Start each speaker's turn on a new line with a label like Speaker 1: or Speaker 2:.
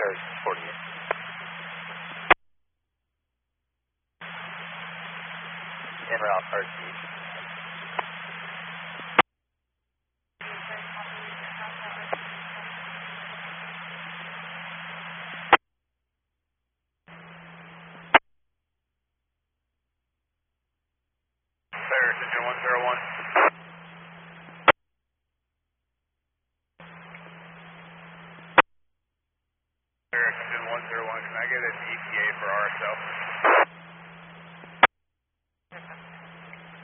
Speaker 1: Paris 48. En route, RC.
Speaker 2: Paris, engine 101. Paris, engine 101, can I get an ETA for RSL?